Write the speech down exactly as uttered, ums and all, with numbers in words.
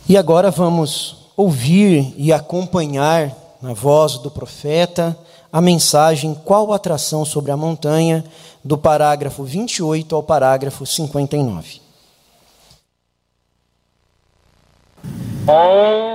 E agora vamos ouvir e acompanhar na voz do profeta a mensagem Qual a atração sobre a montanha, do parágrafo vinte e oito ao parágrafo cinquenta e nove. Om